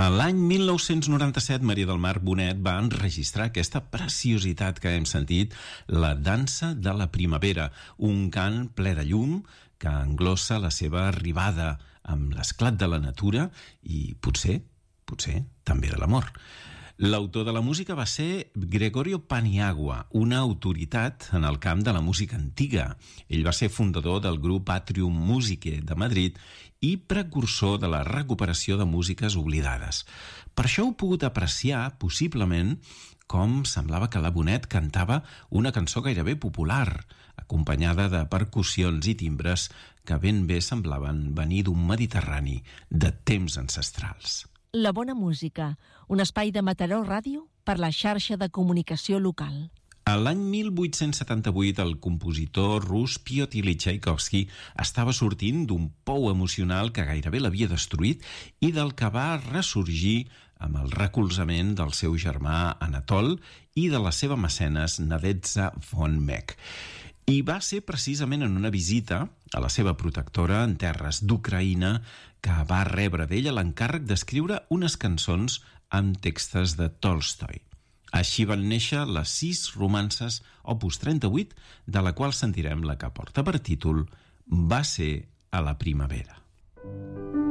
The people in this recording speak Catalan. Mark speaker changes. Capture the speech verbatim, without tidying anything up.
Speaker 1: A l'any mil nou-cents noranta-set, Maria del Mar Bonet va enregistrar aquesta preciositat que hem sentit, La dansa de la primavera, un cant ple de llum que englossa la seva arribada amb l'esclat de la natura i potser, potser, també de l'amor. L'autor de la música va ser Gregorio Paniagua, una autoritat en el camp de la música antiga. Ell va ser fundador del grup Atrium Musicae de Madrid i precursor de la recuperació de músiques oblidades. Per això heu pogut apreciar, possiblement, com semblava que la Bonet cantava una cançó gairebé popular, acompanyada de percussions i timbres que ben bé semblaven venir d'un Mediterrani de temps ancestrals.
Speaker 2: La bona música, un espai de Mataró Ràdio per la xarxa de comunicació local.
Speaker 1: A l'any mil vuit-cents setanta-vuit, el compositor rus Piotr Ilich Txaikovski estava sortint d'un pou emocional que gairebé l'havia destruït i del que va ressorgir amb el recolzament del seu germà Anatol i de la seva mecenes Nadezhda von Meck. I va ser precisament en una visita a la seva protectora en terres d'Ucraïna que va rebre d'ella l'encàrrec d'escriure unes cançons amb textos de Tolstoi. Així van néixer les sis romances opus trenta-vuit, de la qual sentirem la que porta per títol Va ser a la primavera.